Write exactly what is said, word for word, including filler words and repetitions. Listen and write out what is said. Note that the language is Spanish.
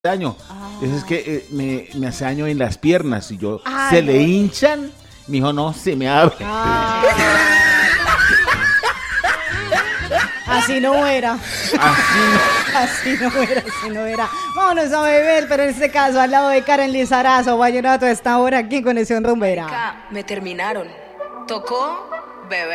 daño. Ah. Es que eh, me, me hace daño en las piernas y yo, Ay, ¿se le no. hinchan? Me dijo, no, se me abre. Ah. Así no era. Así. Así no era, así no era. Vámonos a beber, pero en este caso al lado de Karen Lizarazo, vallenato a esta hora aquí en Conexión Rumbera. Me terminaron. Tocó beber.